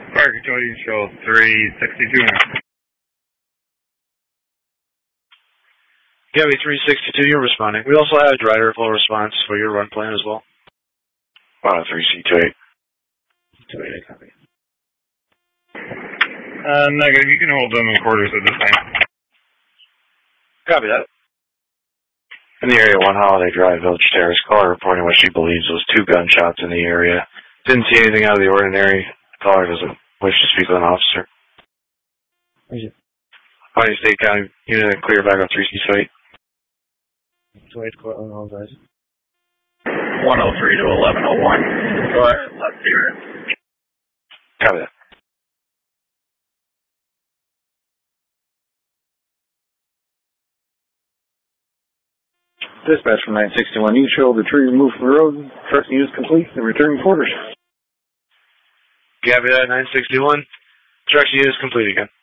Fire Control, you show 362 now. Gabby 362, you're responding. We also had a dry airflow response for your run plan as well. 3C28. 28, copy. Negative, you can hold them in quarters at this time. Copy that. In the area 1 Holiday Drive, Village Terrace, caller reporting what she believes was 2 gunshots in the area. Didn't see anything out of the ordinary. Caller doesn't wish to speak with an officer. Miami State County unit clear back on 3C28. 28, Cortland, all guys. 103 to 1101. Go ahead, let's hear it. Copy that. Dispatch from 961 Neutral, the tree removed from the road, trucking use complete, and returning quarters. Gabby, 961. Trucking use complete again.